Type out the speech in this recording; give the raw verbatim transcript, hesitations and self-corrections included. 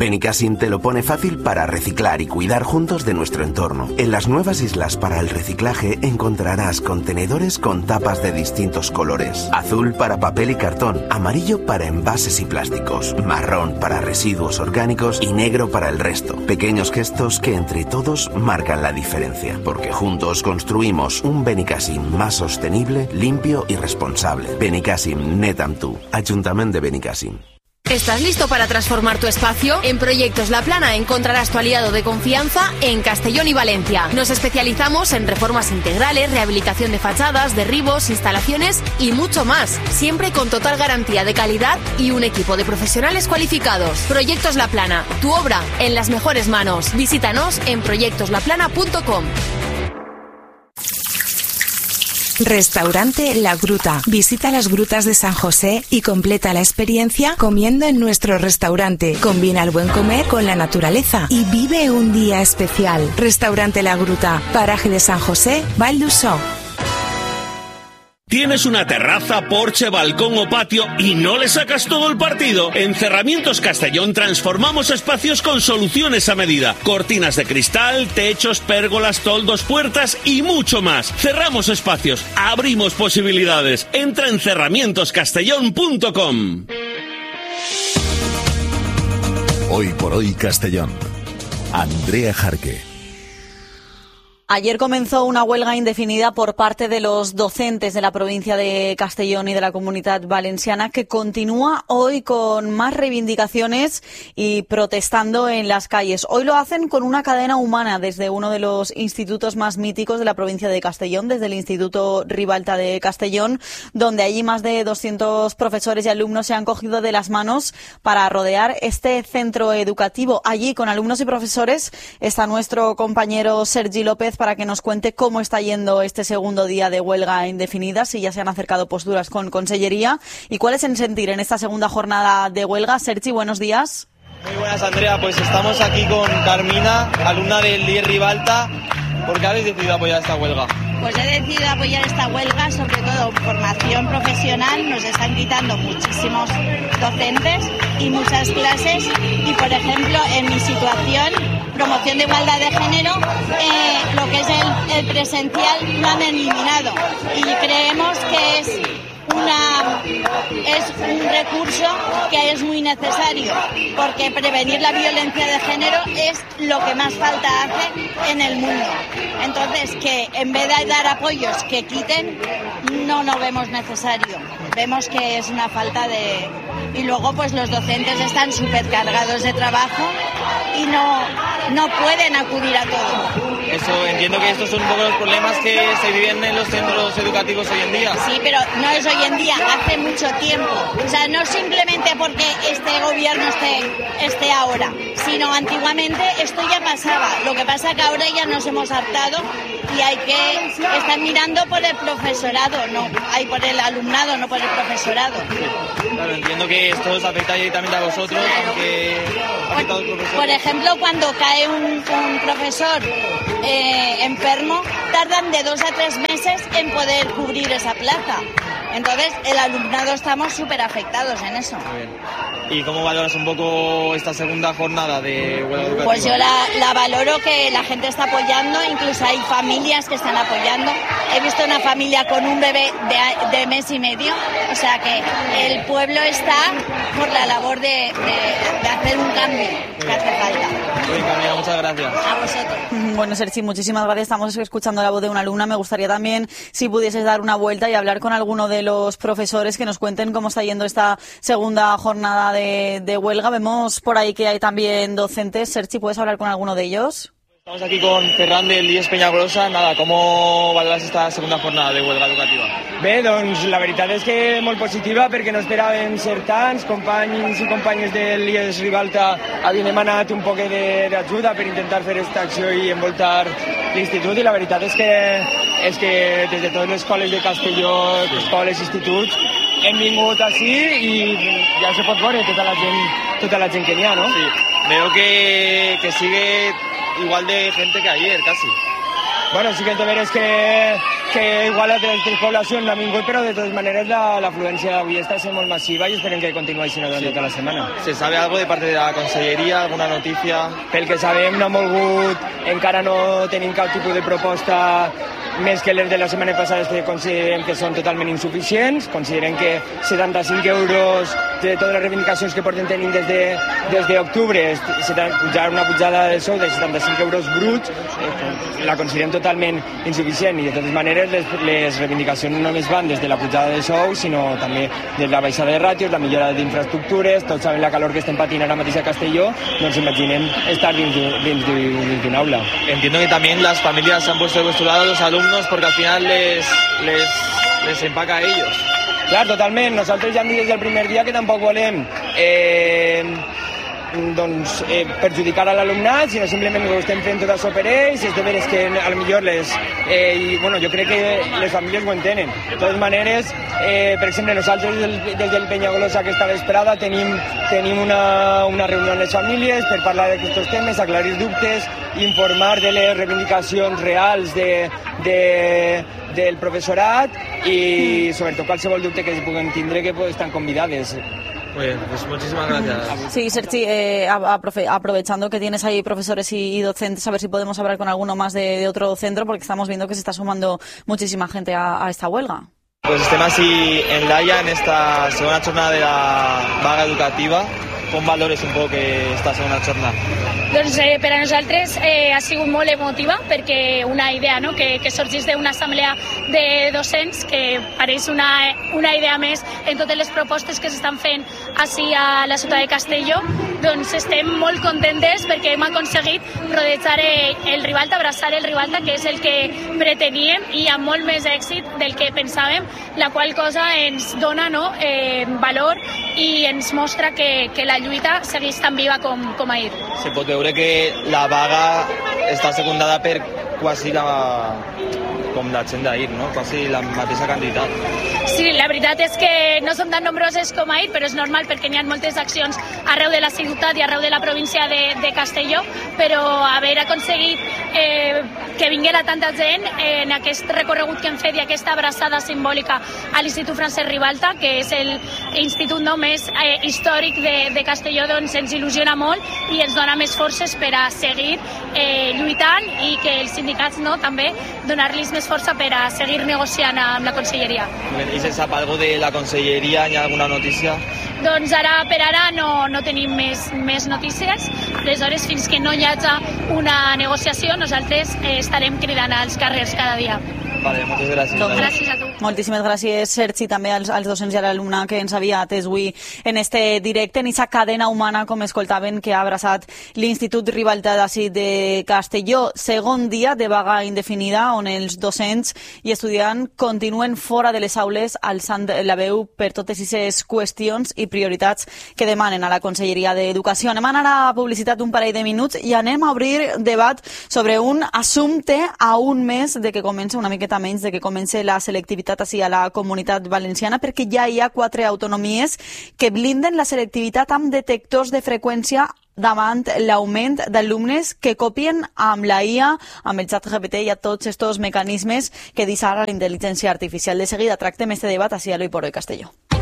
Benicassim te lo pone fácil para reciclar y cuidar juntos de nuestro entorno. En las nuevas islas para el reciclaje encontrarás contenedores con tapas de distintos colores. Azul para papel y cartón, amarillo para envases y plásticos, marrón para residuos orgánicos y negro para el resto. Pequeños gestos que entre todos marcan la diferencia, porque juntos construimos un Benicassim más sostenible, limpio y responsable. Benicassim, net amb tu. Ayuntamiento de Benicassim. ¿Estás listo para transformar tu espacio? En Proyectos La Plana encontrarás tu aliado de confianza en Castellón y Valencia. Nos especializamos en reformas integrales, rehabilitación de fachadas, derribos, instalaciones y mucho más. Siempre con total garantía de calidad y un equipo de profesionales cualificados. Proyectos La Plana, tu obra en las mejores manos. Visítanos en proyectos la plana punto com. Restaurante La Gruta. Visita las grutas de San José y completa la experiencia comiendo en nuestro restaurante. Combina el buen comer con la naturaleza y vive un día especial. Restaurante La Gruta, paraje de San José, Val d'Uixó. ¿Tienes una terraza, porche, balcón o patio y no le sacas todo el partido? En Cerramientos Castellón transformamos espacios con soluciones a medida. Cortinas de cristal, techos, pérgolas, toldos, puertas y mucho más. Cerramos espacios, abrimos posibilidades. Entra en cerramientos castellón punto com. Hoy por hoy Castellón. Andrea Jarque. Ayer comenzó una huelga indefinida por parte de los docentes de la provincia de Castellón y de la Comunitat Valenciana, que continúa hoy con más reivindicaciones y protestando en las calles. Hoy lo hacen con una cadena humana desde uno de los institutos más míticos de la provincia de Castellón, desde el Instituto Ribalta de Castellón, donde allí más de doscientos profesores y alumnos se han cogido de las manos para rodear este centro educativo. Allí, con alumnos y profesores, está nuestro compañero Sergi López para que nos cuente cómo está yendo este segundo día de huelga indefinida, si ya se han acercado posturas con Consellería y cuál es el sentir en esta segunda jornada de huelga. Sergi, buenos días. Muy buenas, Andrea. Pues estamos aquí con Carmina, alumna del I E S Ribalta. ¿Por qué habéis decidido apoyar esta huelga? Pues he decidido apoyar esta huelga, sobre todo formación profesional. Nos están quitando muchísimos docentes y muchas clases. Y, por ejemplo, en mi situación, promoción de igualdad de género, eh, lo que es el, el presencial lo han eliminado. Y creemos que es una es un recurso que es muy necesario, porque prevenir la violencia de género es lo que más falta hace en el mundo. Entonces, que en vez de dar apoyos que quiten, no lo vemos necesario. Vemos que es una falta de... Y luego, pues los docentes están súper cargados de trabajo y no, no pueden acudir a todo. Eso, entiendo que estos son un poco los problemas que se viven en los centros educativos hoy en día. Sí, pero no es hoy en día, hace mucho tiempo. O sea, no simplemente porque este gobierno esté, esté ahora, sino antiguamente esto ya pasaba. Lo que pasa es que ahora ya nos hemos hartado y hay que estar mirando por el profesorado, no, hay por el alumnado, no por el profesorado. Claro, entiendo que esto os afecta directamente a vosotros, claro. Aunque afecta a los profesores. Por ejemplo, cuando cae un, un profesor eh, enfermo, tardan de dos a tres meses en poder cubrir esa plaza. Entonces, el alumnado estamos súper afectados en eso. Muy bien. ¿Y cómo valoras un poco esta segunda jornada de huelga educativa? Pues yo la, la valoro, que la gente está apoyando, incluso hay familias que están apoyando. He visto una familia con un bebé de, de mes y medio, o sea que el pueblo está por la labor de, de, de hacer un cambio que hace falta. Muy bien, Camila, muchas gracias. A vosotros. Bueno, Sergi, muchísimas gracias. Estamos escuchando la voz de una alumna. Me gustaría también, si pudieses dar una vuelta y hablar con alguno de los profesores que nos cuenten cómo está yendo esta segunda jornada de, de huelga. Vemos por ahí que hay también docentes. Sergi, ¿puedes hablar con alguno de ellos? Estamos aquí con Ferran del I E S Penyagolosa. Nada, ¿cómo valoras esta segunda jornada de huelga educativa? Bé, doncs la veritat és que molt positiva, perquè no esperàvem ser tants. Companys i companyes del I E S Ribalta havien demanat un poc d'ajuda per intentar fer aquesta acció i envoltar l'institut, i la veritat és que, és que des de totes les escoles de Castelló, escoles, instituts, hem vingut així i ja se pot veure tota la gent, tota la gent que n'hi ha, no? Sí, veo que, que sigue igual de gente que ayer, casi. Bueno, sí que el deber es que que igual a tres poblacions no ha vingut, però de totes maneres l'afluència avui està sent molt massiva i esperem que continuï així durant tota la setmana. ¿Se sabe algo de parte de la conselleria, alguna noticia? Pel que sabem no han volgut, encara no tenim cap tipus de proposta més que les de la setmana passada, que considerem que són totalment insuficients. Considerem que setanta-cinc euros de totes les reivindicacions que porten tenint des de des d'octubre, una pujada de sou de setanta-cinc euros bruts, la considerem totalment insuficient, i de totes maneres les, les reivindicacions no només van des de la pujada de sou, sinó també des de la baixada de ràtios, la millora d'infraestructures. Tots saben la calor que estem patint ara mateix a Castelló, no ens imaginem estar dins d'un aula. Entiendo que también las familias se han puesto de vuestro lado, los alumnos, porque al final les, les, les empaca a ellos. Clar, totalment. Nosaltres ja hem dit des del primer dia que tampoc volem eh, doncs, eh, perjudicar a l'alumnat, sinó simplement ho estem fent tot això per ells, i és de veres que a lo millor les... Eh, i, bueno, jo crec que les famílies ho entenen. De totes maneres, eh, per exemple, nosaltres des del, des del Penyagolosa aquesta vesprada tenim, tenim una, una reunió amb les famílies per parlar d'aquests temes, aclarir dubtes, informar de les reivindicacions reals de, de, del professorat i sobretot qualsevol dubte que puguin tindre, que estan convidades. Muy bien, pues muchísimas gracias. Sí, Sergi, eh, aprovechando que tienes ahí profesores y, y docentes, a ver si podemos hablar con alguno más de, de otro centro, porque estamos viendo que se está sumando muchísima gente a, a esta huelga. Pues estem així en l'Haia, en esta segona jornada de la vaga educativa. Com valores un poc esta segona jornada? Doncs eh, per a nosaltres eh, ha sigut molt emotiva, perquè una idea, no?, que, que sorgís d'una assemblea de docents, que pareix una, una idea més en totes les propostes que s'estan fent així a la ciutat de Castelló. Doncs estem molt contentes perquè hem aconseguit rodejar el Ribalta, abraçar el Ribalta, que és el que preteníem, i amb molt més èxit del que pensàvem, la qual cosa ens dona, no?, eh, valor i ens mostra que, que la lluita segueix tan viva com, com ahir. Se pot veure que la vaga està secundada per quasi la, com la gent d'ahir, no? Quasi la mateixa quantitat. Sí, la veritat és que no som tan nombroses com ahir, però és normal perquè n'hi ha moltes accions arreu de la ciutat i arreu de la província de, de Castelló, però haver aconseguit eh, que vinguera tanta gent en aquest recorregut que hem fet i aquesta abraçada simbòlica a l'Institut Francesc Ribalta, que és l'institut no, més eh, històric de, de Castelló, doncs ens il·lusiona molt i ens dona més forces per a seguir eh, lluitant, i que els sindicats, no, també donar-los més força per a seguir negociant amb la conselleria. I se sap algo de la conselleria? Hi ha alguna notícia? Doncs ara, per ara, no, no tenim més, més notícies. Aleshores, fins que no hi hagi una negociació, nosaltres eh, estarem cridant als carrers cada dia. Vale, moltes gràcies. Doncs, gràcies a tu. Moltíssimes gràcies, Sergi, també als, als docents i a l'alumne que ens havia atès avui en este directe, en aquesta cadena humana, com escoltaven, que ha abraçat l'Institut Ribalta d'ací de Castelló. Segon dia de vaga indefinida, on els docents i estudiants continuen fora de les aules alçant la veu per totes aquestes qüestions i prioritats que demanen a la Conselleria d'Educació. Anem a anar a publicitat un parell de minuts i anem a obrir debat sobre un assumpte a un mes de que comença, una miqueta menys de que comença la selectivitat així a la Comunitat Valenciana, perquè ja hi ha quatre autonomies que blinden la selectivitat amb detectors de freqüència davant l'augment d'alumnes que copien amb la I A, amb el xat G P T i a tots aquests mecanismes que deixa ara la intel·ligència artificial. De seguida tractem este debat així a l'Hoy por Hoy Castelló.